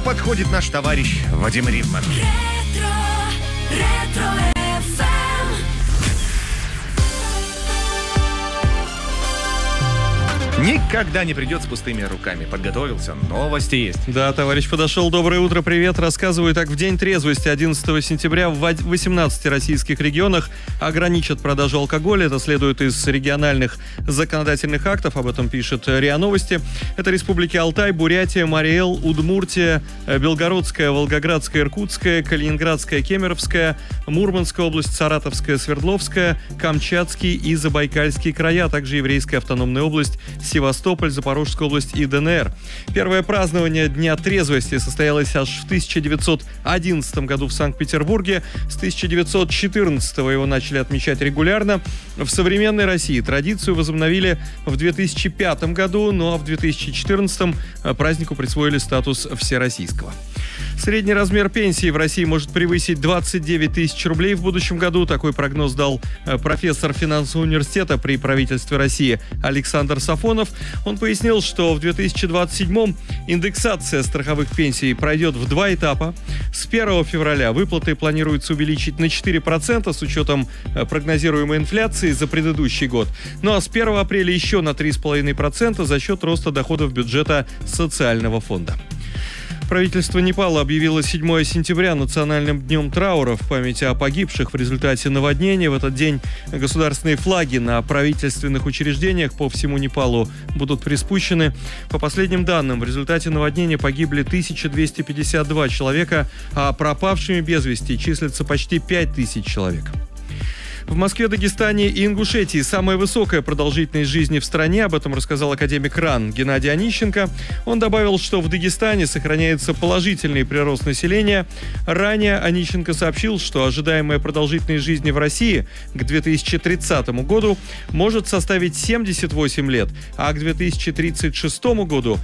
подходит наш товарищ Вадим Ривман. Никогда не придет с пустыми руками. Подготовился, новости есть. Да, товарищ подошел. Доброе утро, привет. Рассказываю так. В день трезвости 11 сентября в 18 российских регионах ограничат продажу алкоголя. Это следует из региональных законодательных актов. Об этом пишет РИА Новости. Это республики Алтай, Бурятия, Марий-Эл, Удмуртия, Белгородская, Волгоградская, Иркутская, Калининградская, Кемеровская, Мурманская область, Саратовская, Свердловская, Камчатский и Забайкальский края, а также Еврейская автономная область, Севастополь, Запорожская область и ДНР. Первое празднование Дня трезвости состоялось аж в 1911 году в Санкт-Петербурге. С 1914 его начали отмечать регулярно. В современной России традицию возобновили в 2005 году, ну а в 2014 празднику присвоили статус всероссийского. Средний размер пенсии в России может превысить 29 тысяч рублей в будущем году. Такой прогноз дал профессор финансового университета при правительстве России Александр Сафонов. Он пояснил, что в 2027-м индексация страховых пенсий пройдет в 2 этапа. С 1 февраля выплаты планируется увеличить на 4% с учетом прогнозируемой инфляции за предыдущий год. Ну а с 1 апреля еще на 3,5% за счет роста доходов бюджета социального фонда. Правительство Непала объявило 7 сентября национальным днем траура в память о погибших в результате наводнения. В этот день государственные флаги на правительственных учреждениях по всему Непалу будут приспущены. По последним данным, в результате наводнения погибли 1252 человека, а пропавшими без вести числится почти 5000 человек. В Москве, Дагестане и Ингушетии самая высокая продолжительность жизни в стране. Об этом рассказал академик РАН Геннадий Онищенко. Он добавил, что в Дагестане сохраняется положительный прирост населения. Ранее Онищенко сообщил, что ожидаемая продолжительность жизни в России к 2030 году может составить 78 лет, а к 2036 году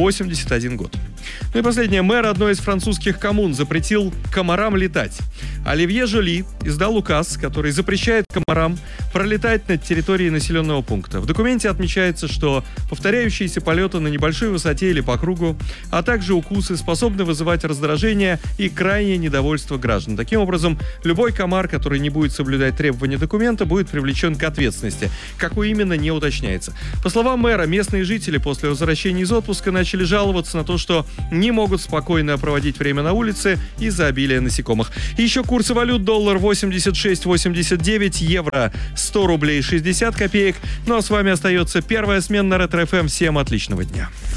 81 год. Ну и последнее. Мэр одной из французских коммун запретил комарам летать. Оливье Жоли издал указ, который запрещает комарам пролетать над территорией населенного пункта. В документе отмечается, что повторяющиеся полеты на небольшой высоте или по кругу, а также укусы способны вызывать раздражение и крайнее недовольство граждан. Таким образом, любой комар, который не будет соблюдать требования документа, будет привлечен к ответственности. Какой именно, не уточняется. По словам мэра, местные жители после возвращения из отпуска начали жаловаться на то, что не могут спокойно проводить время на улице из-за обилия насекомых. И еще курсы валют: доллар 86.89, евро 100 рублей 60 копеек. Ну а с вами остается первая смена на Ретро ФМ. Всем отличного дня.